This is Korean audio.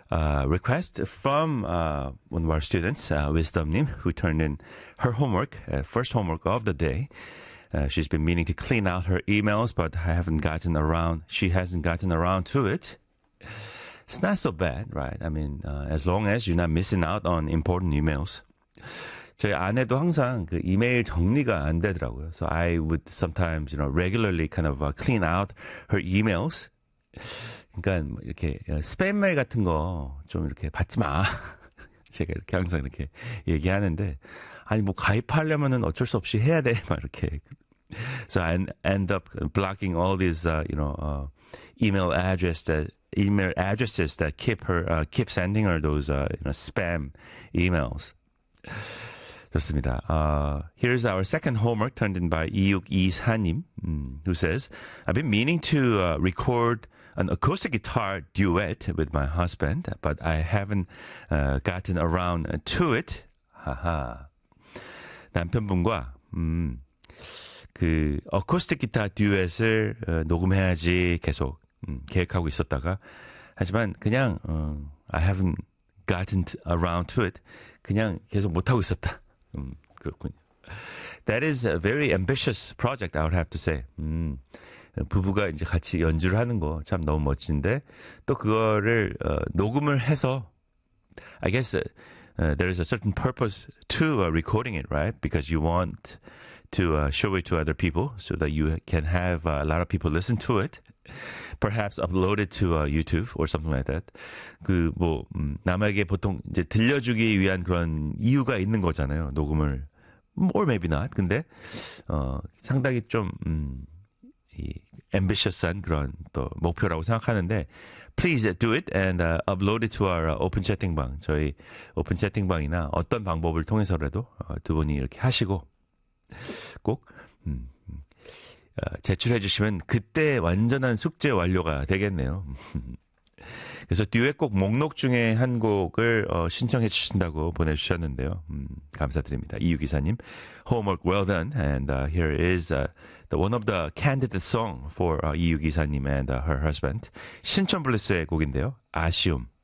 request from one of our students, Wisdom님, who turned in her homework, first homework of the day. She's been meaning to clean out her emails, but she hasn't gotten around to it. It's not so bad, right? I mean, as long as you're not missing out on important emails. 저희 아내도 항상 그 이메일 정리가 안 되더라고요. So I would sometimes, regularly kind of clean out her emails. 그러니까 이렇게 스팸 메일 같은 거 좀 이렇게 받지 마. 제가 이렇게 항상 이렇게 얘기하는데, 아니 뭐 가입하려면은 어쩔 수 없이 해야 돼, 막 이렇게. So I end up blocking all these, email addresses that keep sending her those, spam emails. 좋습니다. Here's our second homework turned in by 2624님, who says, I've been meaning to record an acoustic guitar duet with my husband, but I haven't gotten around to it. 하하. 남편분과 그 어쿠스틱 기타 듀엣을 녹음해야지 계속 계획하고 있었다가, 하지만 그냥 I haven't gotten around to it. 그냥 계속 못하고 있었다. 그렇군요. That is a very ambitious project, I would have to say. 부부가 이제 같이 연주를 하는 거 참 너무 멋진데, 또 그거를 녹음을 해서, I guess there is a certain purpose to recording it, right? Because you want to show it to other people so that you can have a lot of people listen to it. Perhaps upload it to YouTube or something like that. 남에게 보통 이제 들려주기 위한 그런 이유가 있는 거잖아요. 녹음을. Or maybe not. 근데, 상당히 좀, ambitious한 그런 또 목표라고 생각하는데, please do it and upload it to our open 채팅방. 저희 오픈 채팅방이나 어떤 방법을 통해서라도 두 분이 이렇게 하시고, 꼭, 제출해 주시면 그때 완전한 숙제 완료가 되겠네요. 그래서 듀엣곡 목록 중에 한 곡을 신청해 주신다고 보내주셨는데요. 감사드립니다. 이유기사님, homework well done. And here is one of the candidate song for 이유기사님 and her husband. 신촌블루스의 곡인데요. 아쉬움.